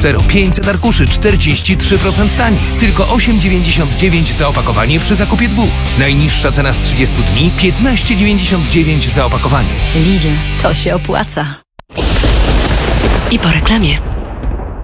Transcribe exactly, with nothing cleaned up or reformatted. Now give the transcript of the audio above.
Zero pięćset arkuszy, czterdzieści trzy procent taniej. Tylko osiem dziewięćdziesiąt dziewięć za opakowanie przy zakupie dwóch. Najniższa cena z trzydziestu dni piętnaście dziewięćdziesiąt dziewięć za opakowanie. Lidl, to się opłaca. I po reklamie.